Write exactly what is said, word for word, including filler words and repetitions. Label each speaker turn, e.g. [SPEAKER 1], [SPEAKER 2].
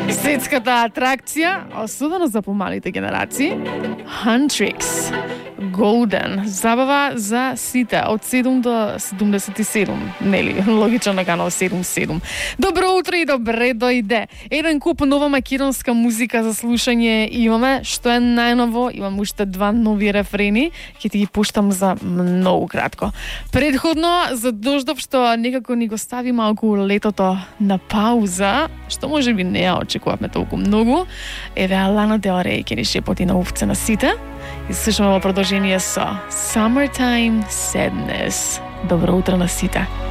[SPEAKER 1] Светската атракција, особено за помалите генерации, Huntrix, Golden, забава за сите од седум до седумдесет и седум, нели, логично на канал седум седум. Добро утро и добре дојде. Еден куп нова македонска музика за слушање имаме, што е најново, имам уште два нови рефрени, ќе ти ги пуштам за многу кратко. Предходно за Дождов, што некако ни го стави малку летото на пауза, што може би не ја очекувавме толку многу. Еве Лана Del Rey ќе ни шепоти на увце на сите. И слушаме во продолжение со Summertime Sadness. Добро утро на сите.